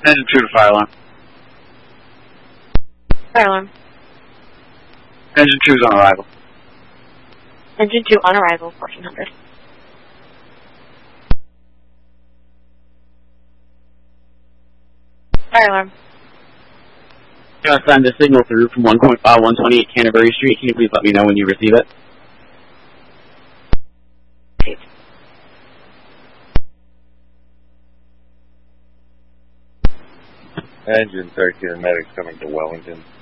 Engine 2 to fire alarm. Fire alarm. Engine 2 is on arrival. Engine 2 on arrival, 1400. Fire alarm. I'm going to send a signal through from 128 Canterbury Street. Can you please let me know when you receive it? Engine 13, medics coming to Wellington.